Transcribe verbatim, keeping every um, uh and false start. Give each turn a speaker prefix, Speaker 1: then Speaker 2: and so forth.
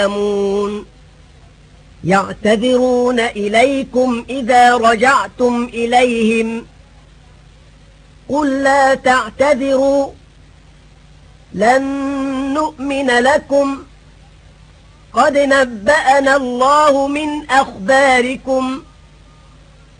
Speaker 1: يعلمون يعتذرون إليكم إذا رجعتم إليهم قل لا تعتذروا لن نؤمن لكم قد نبأنا الله من أخباركم